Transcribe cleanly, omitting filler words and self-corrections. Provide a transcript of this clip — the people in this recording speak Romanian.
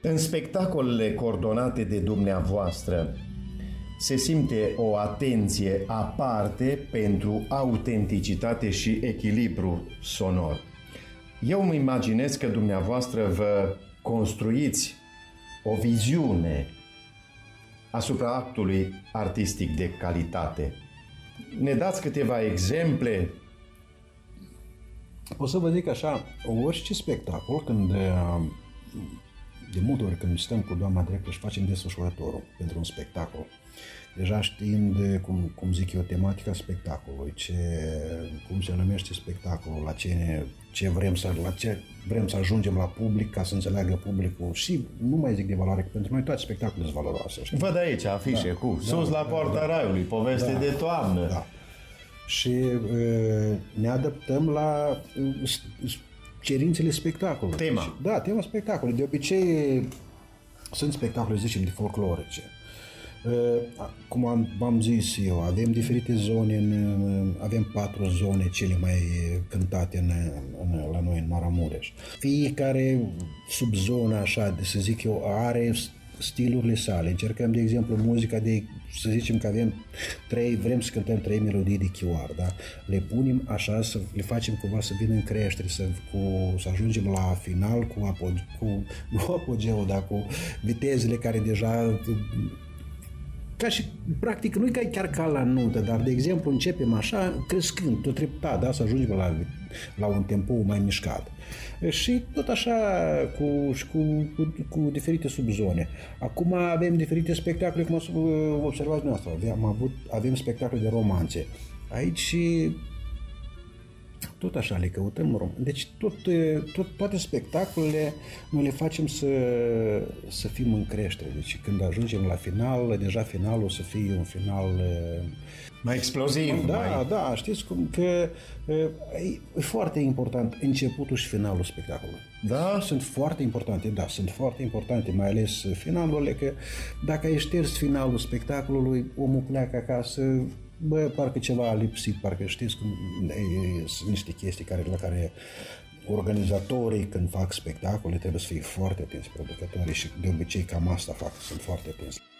În spectacolele coordonate de dumneavoastră se simte o atenție aparte pentru autenticitate și echilibru sonor. Eu îmi imaginez că dumneavoastră vă construiți o viziune asupra actului artistic de calitate. Ne dați câteva exemple? O să vă zic așa, orice spectacol, de multe ori când stăm cu doamna director și facem desfășurătorul pentru un spectacol, deja știind, cum zic eu, tematica spectacolului, cum se numește spectacolul, la ce vrem să ajungem la public, ca să înțeleagă publicul, și nu mai zic de valoare, că pentru noi toate spectacolele sunt valoroase. Știi? Văd aici afișe cu Sus la poarta raiului, poveste de toamnă. Da. Și ne adaptăm la cerințele spectacolului. Tema. Da, tema spectacolului. De obicei sunt spectacole, zicem, de folclorice. Cum am zis eu, avem diferite zone, avem 4 zone cele mai cântate la noi în Maramureș. Fiecare subzonă, așa, să zic eu, are stilurile sale. Încercăm, de exemplu, muzica să zicem că vrem să cântăm 3 melodii de chioar, da? Le punem așa, să le facem cumva să vină în creștere, să ajungem la final nu apogeu, dar cu vitezele care deja ca și, practic, nu e chiar ca la nută, dar, de exemplu, începem așa, crescând, tot treptat, da, să ajungem la un tempo mai mișcat. Și tot așa cu diferite subzone. Acum avem diferite spectacole, cum observați noastră, avem spectacole de romanțe. Aici tot așa le căutăm. Deci toate spectacolele noi le facem să fim în creștere. Deci când ajungem la final, deja finalul o să fie un final mai exploziv. Da, știți cum că e foarte important începutul și finalul spectacolului. Da? Sunt foarte importante, mai ales finalurile, că dacă ai șters finalul spectacolului, omul pleacă acasă, parcă ceva a lipsit, parcă știți cum sunt niște chestii la care organizatorii, când fac spectacole, trebuie să fie foarte atenți, producătorii, și de obicei cam asta fac, sunt foarte atenți.